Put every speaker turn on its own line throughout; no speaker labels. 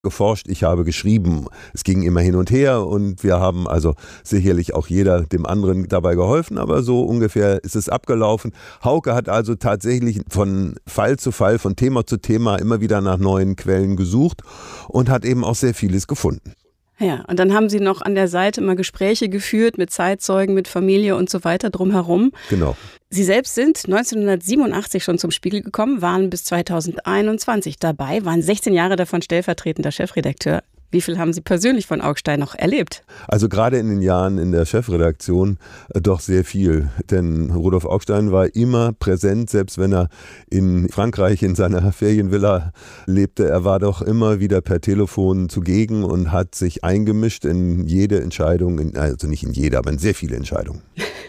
geforscht, ich habe geschrieben. Es ging immer hin und her und wir haben also sicherlich auch jeder dem anderen dabei geholfen, aber so ungefähr ist es abgelaufen. Hauke hat also tatsächlich von Fall zu Fall, von Thema zu Thema immer wieder nach neuen Quellen gesucht und hat eben auch sehr vieles gefunden.
Ja, und dann haben Sie noch an der Seite immer Gespräche geführt mit Zeitzeugen, mit Familie und so weiter drumherum.
Genau.
Sie selbst sind 1987 schon zum Spiegel gekommen, waren bis 2021 dabei, waren 16 Jahre davon stellvertretender Chefredakteur. Wie viel haben Sie persönlich von Augstein noch erlebt?
Also gerade in den Jahren in der Chefredaktion doch sehr viel. Denn Rudolf Augstein war immer präsent, selbst wenn er in Frankreich in seiner Ferienvilla lebte. Er war doch immer wieder per Telefon zugegen und hat sich eingemischt in jede Entscheidung, also nicht in jede, aber in sehr viele Entscheidungen.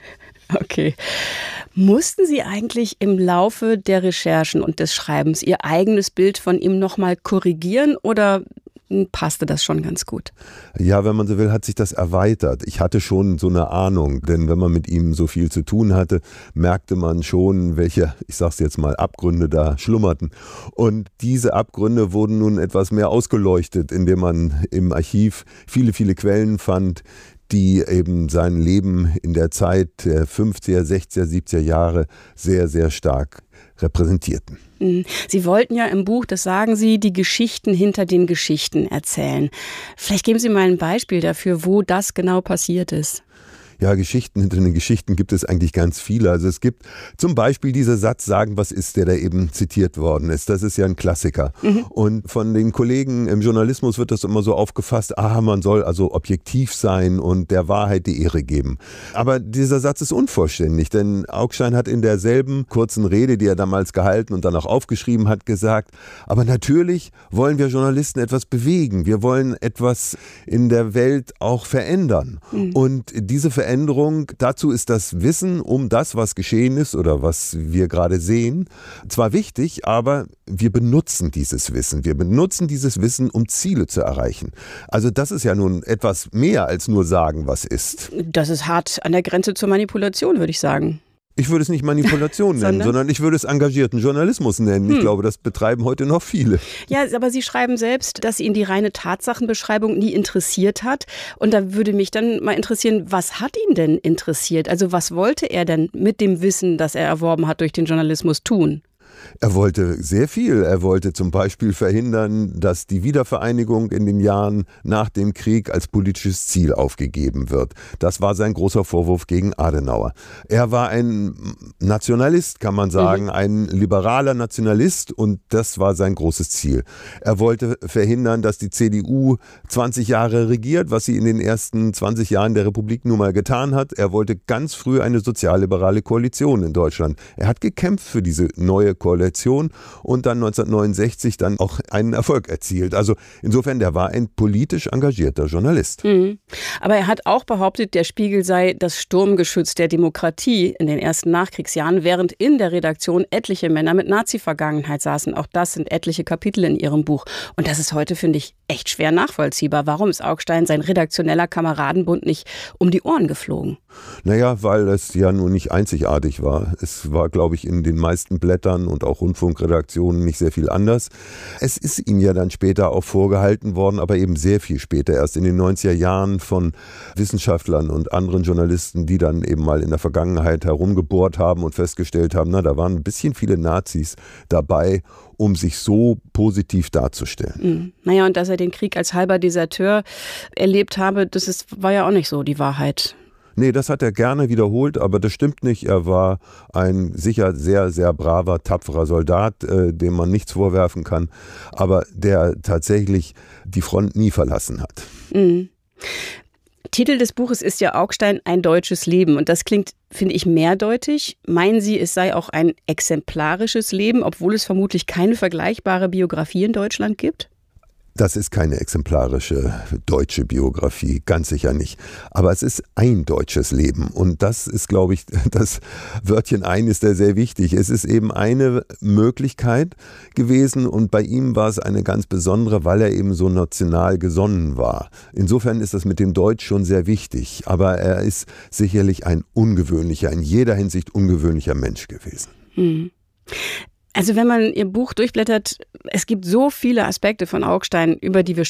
Okay. Mussten Sie eigentlich im Laufe der Recherchen und des Schreibens Ihr eigenes Bild von ihm nochmal korrigieren oder passte das schon ganz gut?
Ja, wenn man so will, hat sich das erweitert. Ich hatte schon so eine Ahnung, denn wenn man mit ihm so viel zu tun hatte, merkte man schon, welche, ich sag's jetzt mal, Abgründe da schlummerten. Und diese Abgründe wurden nun etwas mehr ausgeleuchtet, indem man im Archiv viele, viele Quellen fand, die eben sein Leben in der Zeit der 50er, 60er, 70er Jahre sehr, sehr stark repräsentierten.
Sie wollten ja im Buch, das sagen Sie, die Geschichten hinter den Geschichten erzählen. Vielleicht geben Sie mal ein Beispiel dafür, wo das genau passiert ist.
Ja, Geschichten hinter den Geschichten gibt es eigentlich ganz viele. Also es gibt zum Beispiel dieser Satz, sagen, was ist, der da eben zitiert worden ist. Das ist ja ein Klassiker. Und von den Kollegen im Journalismus wird das immer so aufgefasst, man soll also objektiv sein und der Wahrheit die Ehre geben. Aber dieser Satz ist unvollständig, denn Augstein hat in derselben kurzen Rede, die er damals gehalten und dann auch aufgeschrieben hat, gesagt, aber natürlich wollen wir Journalisten etwas bewegen. Wir wollen etwas in der Welt auch verändern. Und diese Veränderung, dazu ist das Wissen um das, was geschehen ist oder was wir gerade sehen, zwar wichtig, aber wir benutzen dieses Wissen. Wir benutzen dieses Wissen, um Ziele zu erreichen. Also das ist ja nun etwas mehr als nur sagen, was ist.
Das ist hart an der Grenze zur Manipulation, würde ich sagen.
Ich würde es nicht Manipulation nennen, sondern ich würde es engagierten Journalismus nennen. Ich glaube, das betreiben heute noch viele.
Ja, aber Sie schreiben selbst, dass Ihnen die reine Tatsachenbeschreibung nie interessiert hat. Und da würde mich dann mal interessieren, was hat ihn denn interessiert? Also was wollte er denn mit dem Wissen, das er erworben hat durch den Journalismus tun?
Er wollte sehr viel. Er wollte zum Beispiel verhindern, dass die Wiedervereinigung in den Jahren nach dem Krieg als politisches Ziel aufgegeben wird. Das war sein großer Vorwurf gegen Adenauer. Er war ein Nationalist, kann man sagen, ein liberaler Nationalist und das war sein großes Ziel. Er wollte verhindern, dass die CDU 20 Jahre regiert, was sie in den ersten 20 Jahren der Republik nun mal getan hat. Er wollte ganz früh eine sozialliberale Koalition in Deutschland. Er hat gekämpft für diese neue Koalition und dann 1969 dann auch einen Erfolg erzielt. Also insofern, der war ein politisch engagierter Journalist.
Aber er hat auch behauptet, der Spiegel sei das Sturmgeschütz der Demokratie in den ersten Nachkriegsjahren, während in der Redaktion etliche Männer mit Nazi-Vergangenheit saßen. Auch das sind etliche Kapitel in Ihrem Buch. Und das ist heute, finde ich, echt schwer nachvollziehbar. Warum ist Augstein sein redaktioneller Kameradenbund nicht um die Ohren geflogen?
Naja, weil es ja nur nicht einzigartig war. Es war, glaube ich, in den meisten Blättern und auch Rundfunkredaktionen nicht sehr viel anders. Es ist ihm ja dann später auch vorgehalten worden, aber eben sehr viel später, erst in den 90er Jahren von Wissenschaftlern und anderen Journalisten, die dann eben mal in der Vergangenheit herumgebohrt haben und festgestellt haben, da waren ein bisschen viele Nazis dabei, um sich so positiv darzustellen.
Naja, und dass er den Krieg als halber Deserteur erlebt habe, war ja auch nicht so die Wahrheit.
Nee, das hat er gerne wiederholt, aber das stimmt nicht. Er war ein sicher sehr, sehr braver, tapferer Soldat, dem man nichts vorwerfen kann, aber der tatsächlich die Front nie verlassen hat.
Titel des Buches ist ja Augstein, ein deutsches Leben. Und das klingt, finde ich, mehrdeutig. Meinen Sie, es sei auch ein exemplarisches Leben, obwohl es vermutlich keine vergleichbare Biografie in Deutschland gibt?
Das ist keine exemplarische deutsche Biografie, ganz sicher nicht. Aber es ist ein deutsches Leben und das ist, glaube ich, das Wörtchen ein ist da sehr wichtig. Es ist eben eine Möglichkeit gewesen und bei ihm war es eine ganz besondere, weil er eben so national gesonnen war. Insofern ist das mit dem Deutsch schon sehr wichtig, aber er ist sicherlich ein ungewöhnlicher, in jeder Hinsicht ungewöhnlicher Mensch gewesen.
Also wenn man ihr Buch durchblättert, es gibt so viele Aspekte von Augstein, über die wir